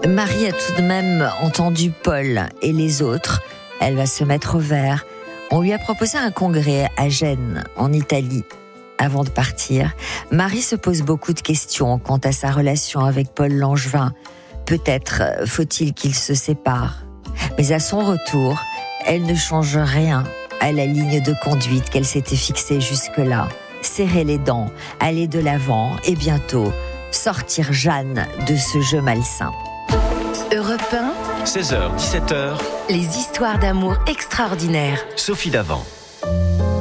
Marie a tout de même entendu Paul et les autres. Elle va se mettre au vert. On lui a proposé un congrès à Gênes, en Italie. Avant de partir, Marie se pose beaucoup de questions quant à sa relation avec Paul Langevin. Peut-être faut-il qu'ils se séparent. Mais à son retour, elle ne change rien à la ligne de conduite qu'elle s'était fixée jusque-là. Serrer les dents, aller de l'avant et bientôt sortir Jeanne de ce jeu malsain. Europe 1, 16h, 17h, les histoires d'amour extraordinaires. Sophie Davant.